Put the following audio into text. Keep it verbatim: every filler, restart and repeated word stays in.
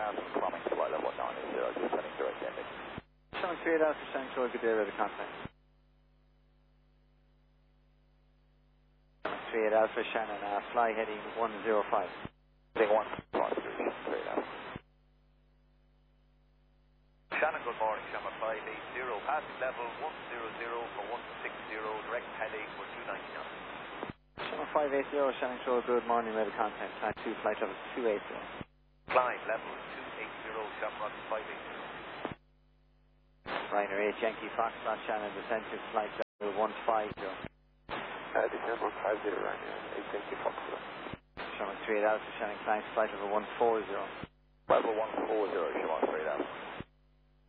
Alpha, plumbing, flight level nine zero, descending direct ending. Shannon three eight Alpha, Shannon Control, good day, ready to contact. three eight Alpha, Shannon, uh, fly heading one zero five. Heading one zero five, three eight Alpha. Shannon, good morning, Shannon five eight zero, passing level one zero zero for one six zero, direct heading for two ninety-nine. Shannon five eight zero, Shannon Control, good morning, ready to contact. Type two, flight level two eight zero. Climb level two eight zero, Shamrock five eight zero. Ryanair eight Yankee Foxtrot, Shannon, descending flight level one five zero. Uh, descend one five zero, Ryanair eight Yankee Foxtrot. Shannon three eight Alpha, Shannon, climb flight level one four zero. Level one four zero, Shamrock three eight Alpha.